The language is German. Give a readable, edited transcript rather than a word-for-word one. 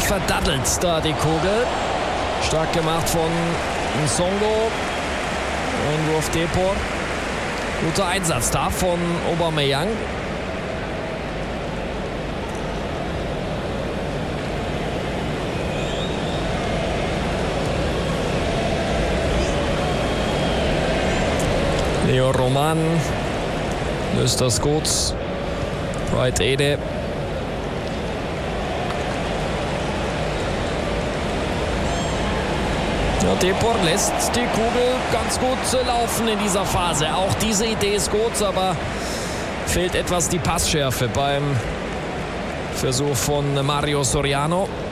verdattelt da die Kugel. Stark gemacht von Nsongo. Einwurf Depor. Guter Einsatz da von Aubameyang. Leo Roman löst das gut. Bright Ede. Ja, Depor lässt die Kugel ganz gut laufen in dieser Phase. Auch diese Idee ist gut, aber fehlt etwas die Passschärfe beim Versuch von Mario Soriano.